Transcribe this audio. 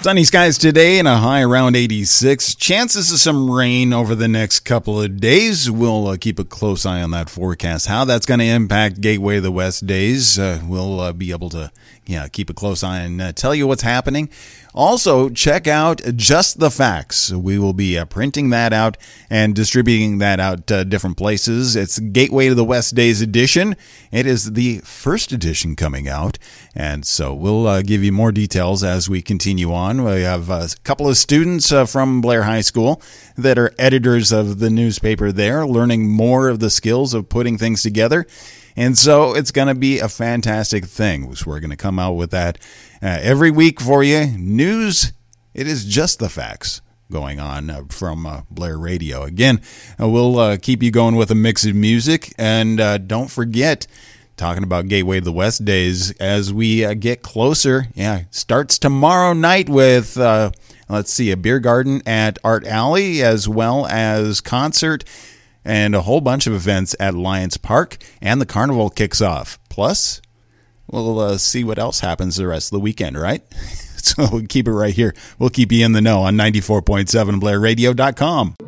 Sunny skies today and a high around 86. Chances of some rain over the next couple of days. We'll keep a close eye on that forecast. How that's going to impact Gateway of the West days, we'll be able to keep a close eye and tell you what's happening. Also, check out Just the Facts. We will be printing that out and distributing that out different places. It's Gateway to the West Days edition. It is the first edition coming out, and so we'll give you more details as we continue on. We have a couple of students from Blair High School that are editors of the newspaper there, learning more of the skills of putting things together. And so it's going to be a fantastic thing. So we're going to come out with that every week for you. News, it is Just the Facts going on from Blair Radio. Again, we'll keep you going with a mix of music. And don't forget, talking about Gateway to the West days, as we get closer, starts tomorrow night with, a beer garden at Art Alley, as well as concert and a whole bunch of events at Lions Park, and the carnival kicks off. Plus, we'll see what else happens the rest of the weekend, right? So we'll keep it right here. We'll keep you in the know on 94.7 BlairRadio.com.